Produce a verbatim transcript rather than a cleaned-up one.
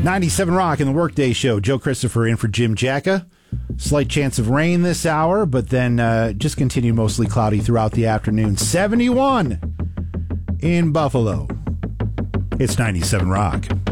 ninety-seven Rock in the Workday Show. Joe Christopher in for Jim Jacka. Slight chance of rain this hour, but then uh, just continue mostly cloudy throughout the afternoon. seventy-one in Buffalo. It's ninety-seven Rock.